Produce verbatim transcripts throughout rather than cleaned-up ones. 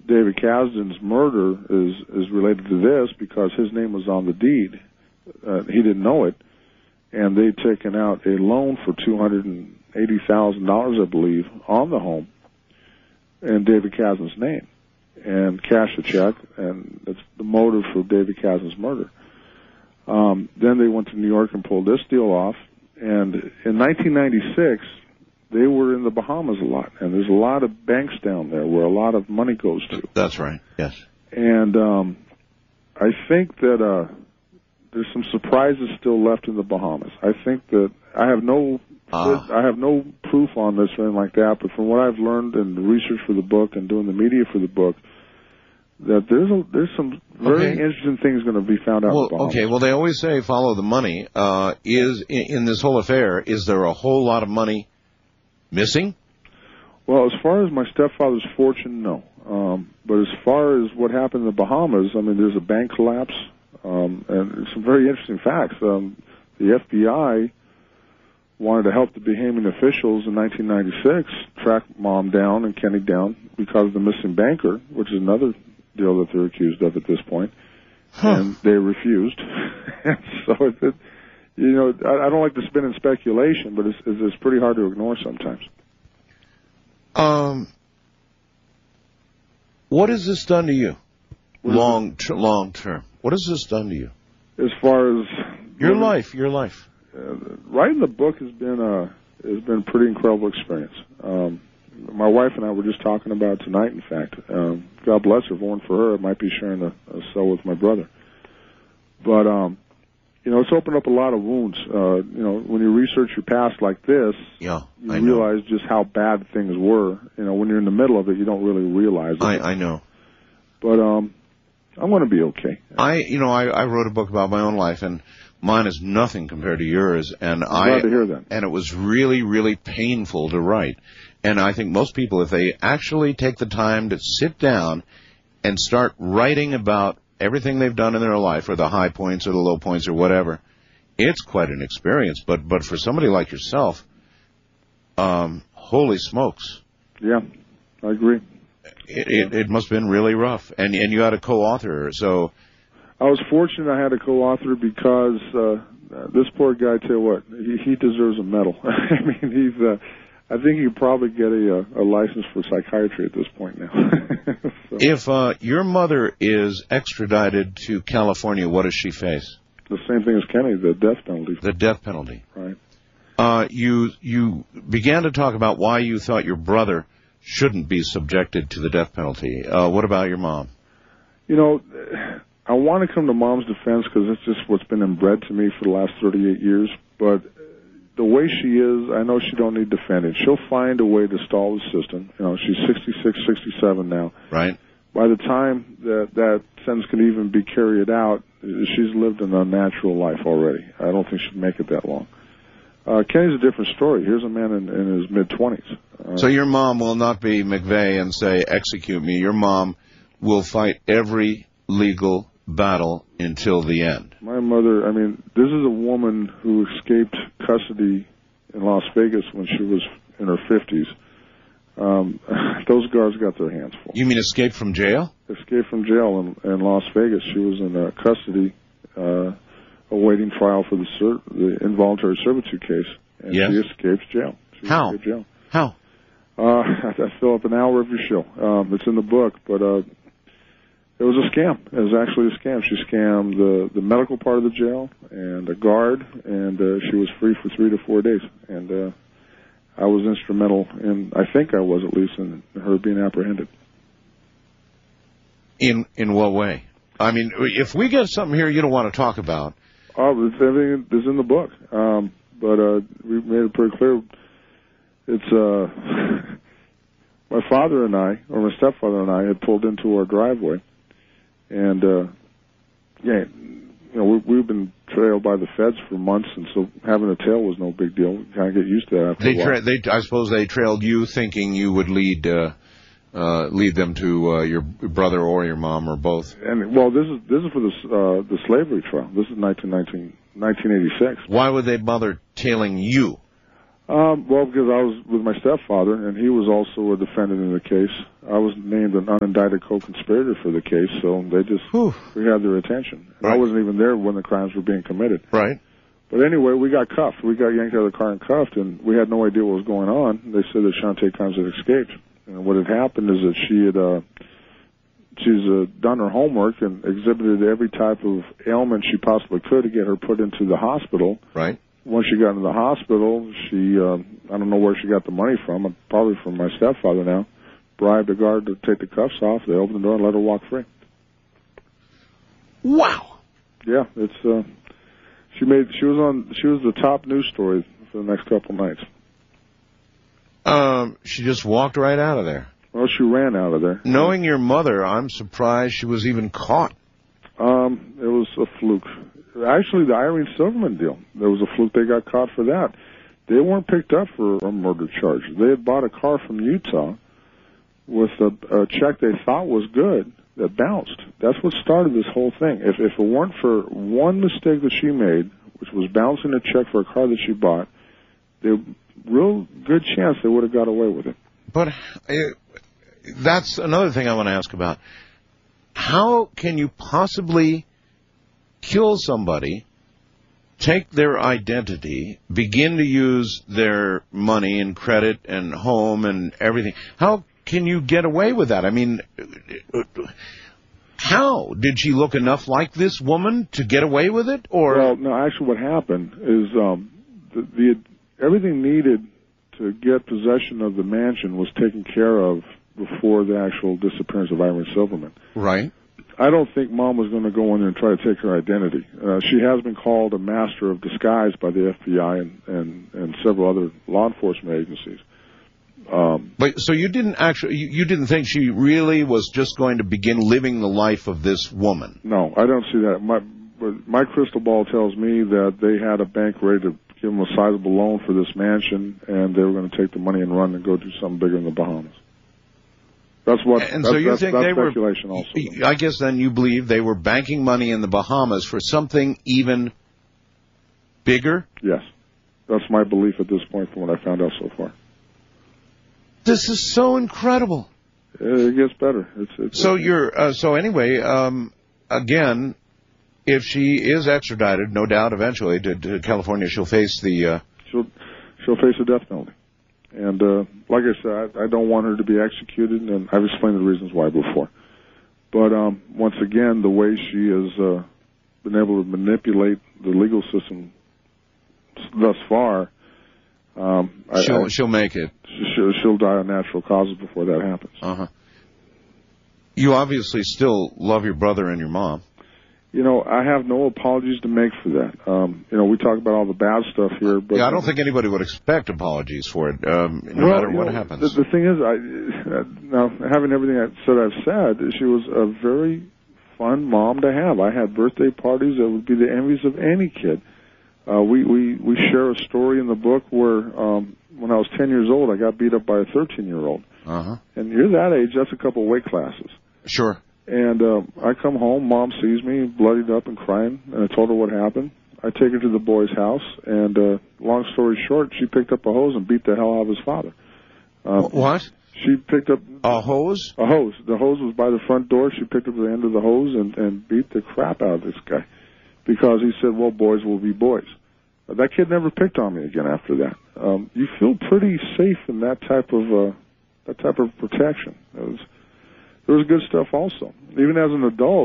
David Kasdan's murder is is related to this because his name was on the deed. Uh, he didn't know it, and they'd taken out a loan for two hundred eighty thousand dollars, I believe, on the home in David Kasdan's name, and cashed a check, and that's the motive for David Kasdan's murder. Um, then they went to New York and pulled this deal off, and in nineteen ninety-six, they were in the Bahamas a lot, and there's a lot of banks down there where a lot of money goes to. That's right, yes. And um, I think that uh, there's some surprises still left in the Bahamas. I think that I have no uh. I have no proof on this or anything like that, but from what I've learned in the research for the book and doing the media for the book, that there's a, there's some very okay. interesting things going to be found out well, in the Bahamas. Okay, well, they always say follow the money. Uh, is in, in this whole affair, is there a whole lot of money missing? Well, as far as my stepfather's fortune, no. Um, but as far as what happened in the Bahamas, I mean, there's a bank collapse, um, and some very interesting facts. Um, the F B I wanted to help the Bahamian officials in nineteen ninety-six track Mom down and Kenny down because of the missing banker, which is another deal that they're accused of at this point, huh. and they refused. So, it, it, you know, I, I don't like to spin in speculation, but it's, it's pretty hard to ignore sometimes. Um, what has this done to you, long ter- long term? What has this done to you? As far as your you know, life, your life. Uh, writing the book has been a has been a pretty incredible experience. Um, my wife and I were just talking about it tonight. In fact, um, God bless her. If it weren't for her, I might be sharing a, a cell with my brother. But um, you know, it's opened up a lot of wounds. Uh, you know, when you research your past like this, yeah, you I realize know. just how bad things were. You know, when you're in the middle of it, you don't really realize it. I, I know. But um, I'm going to be okay. I, you know, I, I wrote a book about my own life, and mine is nothing compared to yours. And I'm I glad to hear that. And it was really, really painful to write. And I think most people, if they actually take the time to sit down and start writing about everything they've done in their life, or the high points or the low points or whatever, it's quite an experience. But but for somebody like yourself, um, holy smokes. Yeah, I agree. It, it, it must have been really rough. And and you had a co-author, so... I was fortunate I had a co-author because uh, this poor guy, tell you what, he, he deserves a medal. I mean, he's... Uh, I think he could probably get a, a license for psychiatry at this point now. So. If uh, your mother is extradited to California, what does she face? The same thing as Kenny, the death penalty. The death penalty. Right. Uh, you you began to talk about why you thought your brother shouldn't be subjected to the death penalty. Uh, what about your mom? You know, I want to come to Mom's defense because it's just what's been inbred to me for the last thirty-eight years, but the way she is, I know she don't need defending. She'll find a way to stall the system. You know, she's sixty-six, sixty-seven now. Right. By the time that that sentence can even be carried out, she's lived an unnatural life already. I don't think she'd make it that long. Uh, Kenny's a different story. Here's a man in, in his mid-twenties. Uh, so your mom will not be McVeigh and say, execute me. Your mom will fight every legal battle until the end. My mother, I mean, this is a woman who escaped custody in Las Vegas when she was in her fifties. Um, those guards got their hands full. You mean escape from jail? Escape from jail in, in Las Vegas. She was in uh, custody, uh, awaiting trial for the, ser- the involuntary servitude case, and yes. she escaped jail. She How? Escaped jail. How? Uh, I, I fill up an hour of your show. Um, it's in the book, but uh, it was a scam. It was actually a scam. She scammed the, the medical part of the jail and a guard, and uh, she was free for three to four days. And uh, I was instrumental in, I think I was at least, in her being apprehended. In in what way? I mean, if we get something here you don't want to talk about. Oh, it's everything is in the book. Um, but uh, we made it pretty clear. It's uh, my father and I, or my stepfather and I, had pulled into our driveway. And, uh, yeah, you know, we, we've been trailed by the feds for months, and so having a tail was no big deal. We kind of get used to that after they a while. Tra- they, I suppose they trailed you thinking you would lead uh, uh, lead them to uh, your brother or your mom or both. And, well, this is this is for the, uh, the slavery trial. This is nineteen eighty-six. Why would they bother tailing you? Um, well, because I was with my stepfather, and he was also a defendant in the case. I was named an unindicted co-conspirator for the case, so they just, Whew. we had their attention. And right. I wasn't even there when the crimes were being committed. Right. But anyway, we got cuffed. We got yanked out of the car and cuffed, and we had no idea what was going on. They said that Shantae Carnes had escaped. And what had happened is that she had, uh, she's uh, done her homework and exhibited every type of ailment she possibly could to get her put into the hospital. Right. Once she got into the hospital, she, uh, I don't know where she got the money from, probably from my stepfather now, bribed a guard to take the cuffs off. They opened the door and let her walk free. Wow. Yeah, it's, uh, she made, she was on, she was the top news story for the next couple nights. Um, she just walked right out of there. Well, she ran out of there. Knowing your mother, I'm surprised she was even caught. Um, it was a fluke. Actually, the Irene Silverman deal, there was a fluke. They got caught for that. They weren't picked up for a murder charge. They had bought a car from Utah with a, a check they thought was good that bounced. That's what started this whole thing. If, if it weren't for one mistake that she made, which was bouncing a check for a car that she bought, there real good chance they would have got away with it. But uh, that's another thing I want to ask about. How can you possibly kill somebody, take their identity, begin to use their money and credit and home and everything? How can you get away with that? I mean, how? Did she look enough like this woman to get away with it? Or Well, no, actually what happened is um, the, the everything needed to get possession of the mansion was taken care of before the actual disappearance of Irene Silverman. Right. I don't think Mom was going to go in there and try to take her identity. Uh, she has been called a master of disguise by the F B I and, and, and several other law enforcement agencies. Um, but so you didn't actually, you, you didn't think she really was just going to begin living the life of this woman? No, I don't see that. My my crystal ball tells me that they had a bank ready to give them a sizable loan for this mansion, and they were going to take the money and run and go do something bigger in the Bahamas. That's what. And that's, so you that's, think that's they speculation were? Also, I guess then you believe they were banking money in the Bahamas for something even bigger? Yes, that's my belief at this point from what I found out so far. This is so incredible. It gets better. It's, it's so it's, you're. Uh, so anyway, um, again, if she is extradited, no doubt, eventually to, to California, she'll face the. Uh, she'll she'll face a death penalty. And uh, like I said, I, I don't want her to be executed, and I've explained the reasons why before. But um, once again, the way she has uh, been able to manipulate the legal system thus far, um, she'll I, I, she'll make it. She'll, she'll die of natural causes before that happens. Uh huh. You obviously still love your brother and your mom. You know, I have no apologies to make for that. Um, you know, we talk about all the bad stuff here, but yeah, I don't think anybody would expect apologies for it, um, no well, matter what know, happens. The, the thing is, I uh, now having everything I said I've said, she was a very fun mom to have. I had birthday parties that would be the envies of any kid. Uh, we we we share a story in the book where um, when I was ten years old, I got beat up by a thirteen-year-old. Uh huh. And you're that age, that's a couple weight classes. Sure. And uh, I come home, Mom sees me bloodied up and crying, and I told her what happened. I take her to the boy's house, and uh, long story short, she picked up a hose and beat the hell out of his father. Um, what? She picked up... A hose? A hose. The hose was by the front door. She picked up the end of the hose and, and beat the crap out of this guy because he said, well, boys will be boys. Uh, that kid never picked on me again after that. Um, you feel pretty safe in that type of uh, that type of protection. It was... There was good stuff also. Even as an adult,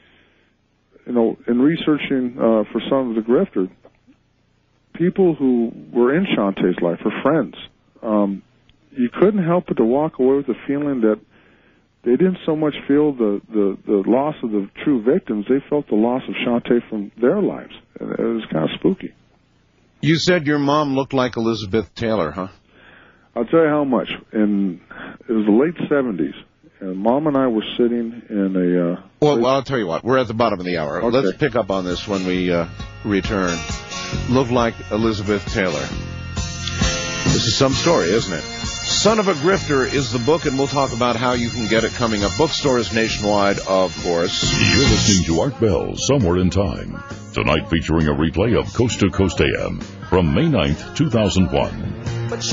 you know, in researching uh, for Son of the Grifter, people who were in Shantae's life, her friends, um, you couldn't help but to walk away with the feeling that they didn't so much feel the, the, the loss of the true victims, they felt the loss of Shantae from their lives. And it was kind of spooky. You said your mom looked like Elizabeth Taylor, huh? I'll tell you how much. In, it was the late seventies. And Mom and I were sitting in a... Uh, well, well, I'll tell you what. We're at the bottom of the hour. Okay. Let's pick up on this when we uh, return. Look like Elizabeth Taylor. This is some story, isn't it? Son of a Grifter is the book, and we'll talk about how you can get it coming up. Bookstores nationwide, of course. You're listening to Art Bell, Somewhere in Time. Tonight featuring a replay of Coast to Coast A M from May ninth, two thousand one.